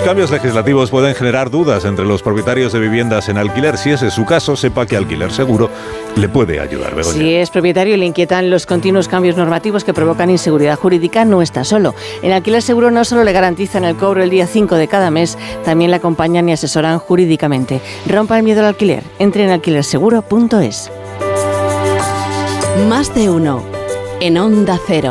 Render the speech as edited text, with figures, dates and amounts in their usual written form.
cambios legislativos pueden generar dudas entre los propietarios de viviendas en alquiler. Si ese es su caso, sepa que Alquiler Seguro le puede ayudar. Begoña. Si es propietario y le inquietan los continuos cambios normativos que provocan inseguridad jurídica, no está solo. En Alquiler Seguro no solo le garantizan el cobro el día 5 de cada mes, también le acompañan y asesoran jurídicamente. Rompa el miedo al alquiler. Entre en alquilerseguro.es. Más de uno. En Onda Cero.